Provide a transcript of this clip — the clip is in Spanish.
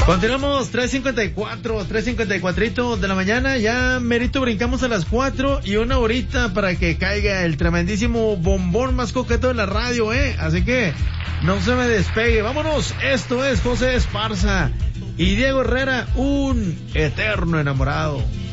Continuamos, 3:54 de la mañana, ya merito brincamos a las 4 y una horita para que caiga el tremendísimo bombón más coqueto de la radio, así que no se me despegue, vámonos, esto es José Esparza y Diego Herrera, un eterno enamorado.